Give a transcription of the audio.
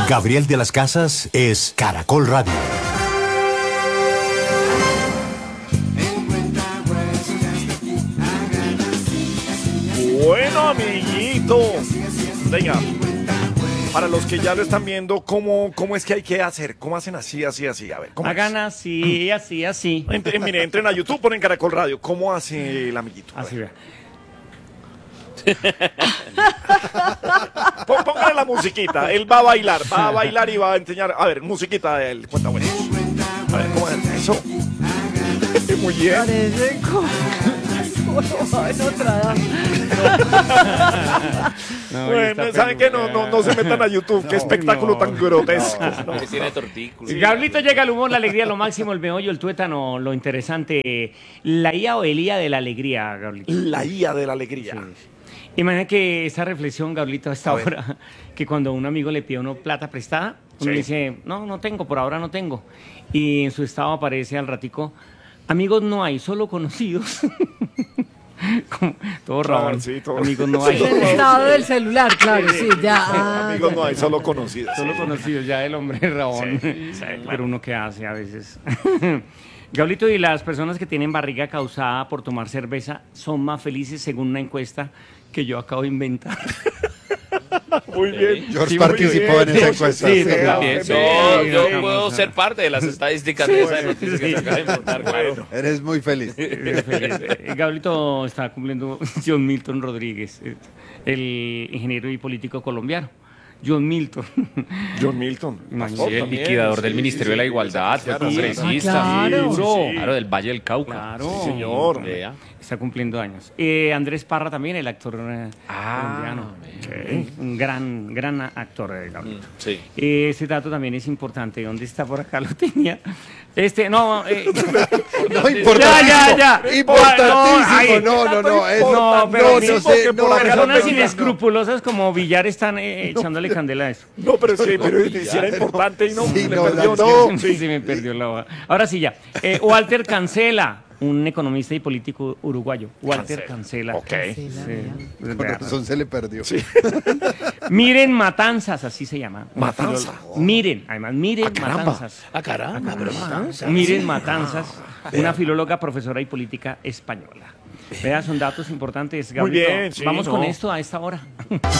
Gabriel de las Casas es Caracol Radio. Bueno, amiguito. Venga, para los que ya lo están viendo, ¿cómo es que hay que hacer? ¿Cómo hacen así? A ver, ¿cómo Hagan es? así. Mire, entren a YouTube, ponen Caracol Radio. ¿Cómo hace el amiguito? Así vea. Póngale la musiquita. Él va a bailar y va a enseñar. A ver, musiquita de él. Cuenta bueno. A ver, ¿cómo es eso? Muy bien. Parece como en otra edad. Bueno, ¿saben qué? No se metan a YouTube. Qué espectáculo tan grotesco. No. Que tiene tortículos. Gablito llega el humor, la alegría, lo máximo, el meollo, el tuétano, lo interesante. La IA o el IA de la alegría, Gablito. La IA de la alegría. Sí. Imagina que esta reflexión, Gablito, a esta hora, que cuando un amigo le pide a uno plata prestada, uno le dice, no tengo, por ahora no tengo. Y en su estado aparece al ratico, amigos no hay, solo conocidos. Como, todo raro. Sí, todo. Amigos no hay. El estado del celular, claro, sí, ya. Amigos no hay, solo conocidos. Solo conocidos, ya el hombre rabón. claro. Pero uno qué hace a veces. Gablito, y las personas que tienen barriga causada por tomar cerveza son más felices según una encuesta que yo acabo de inventar. Muy bien. George participó en esa encuesta. Sí, Yo puedo ser parte de las estadísticas de esa noticia que se acaba de montar, claro. Eres muy feliz. Gablito está cumpliendo John Milton Rodríguez, el ingeniero y político colombiano. John Milton. John Milton. Sí, el liquidador del Ministerio de la Igualdad, fue congresista. claro. Claro, del Valle del Cauca. Claro. Sí, señor. Vea. Está cumpliendo años. Andrés Parra también, el actor colombiano. Un gran actor, Gablito. Sí. Ese dato también es importante. ¿Dónde está? Por acá lo tenía. No, importantísimo. Ya. Importantísimo. No, Personas inescrupulosas como Villar están echándole candela a eso. No, pero sí, si era importante y no, Sí, le no, perdió. no. Sí, me perdió la hoja. Ahora sí ya. Walter Cancela, un economista y político uruguayo. Walter Cancela. Ok. Sí, la mía. Con razón se le perdió. Miren Matanzas, así se llama. Matanza. Miren caramba. Matanzas. Caramba, pero Matanza. Miren Matanzas, una filóloga, profesora y política española. Vea, son datos importantes, Gabriel. bien, sí, Vamos no. con esto a esta hora.